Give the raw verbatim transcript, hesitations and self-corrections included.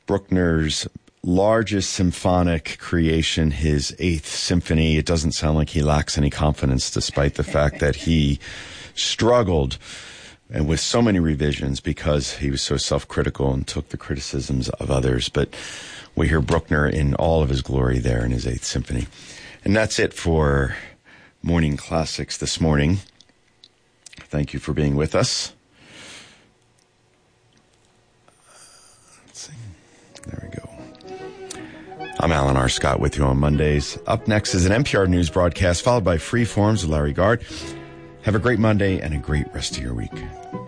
Bruckner's largest symphonic creation, his Eighth Symphony. It doesn't sound like he lacks any confidence, despite the fact that he struggled and with so many revisions because he was so self-critical and took the criticisms of others. But we hear Bruckner in all of his glory there in his Eighth Symphony. And that's it for Morning Classics this morning. Thank you for being with us. Let's see. There we go. I'm Alan R. Scott with you on Mondays. Up next is an N P R News broadcast, followed by Free Forms with Larry Gard. Have a great Monday and a great rest of your week.